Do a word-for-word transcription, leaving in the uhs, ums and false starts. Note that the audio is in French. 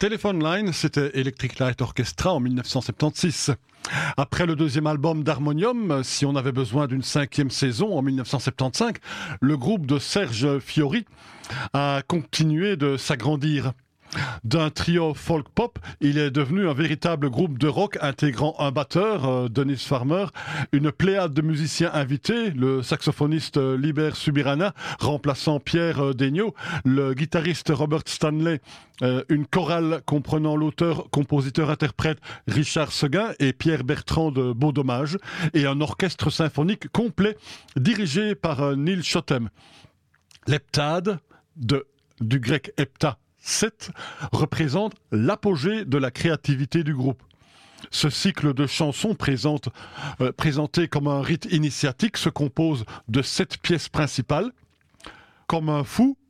Telephone Line, c'était Electric Light Orchestra en mille neuf cent soixante-seize. Après le deuxième album d'Harmonium, Si on avait besoin d'une cinquième saison en mille neuf cent soixante-quinze, le groupe de Serge Fiori a continué de s'agrandir. D'un trio folk-pop, il est devenu un véritable groupe de rock intégrant un batteur, euh, Dennis Farmer, une pléiade de musiciens invités, le saxophoniste euh, Liber Subirana, remplaçant Pierre euh, Degnaud, le guitariste Robert Stanley, euh, une chorale comprenant l'auteur, compositeur, interprète Richard Seguin et Pierre Bertrand de Beaudommage, et un orchestre symphonique complet dirigé par euh, Neil Chotem. L'heptade, de, du grec hepta, sept, représente l'apogée de la créativité du groupe. Ce cycle de chansons présente, euh, présenté comme un rite initiatique se compose de sept pièces principales. Comme un fou,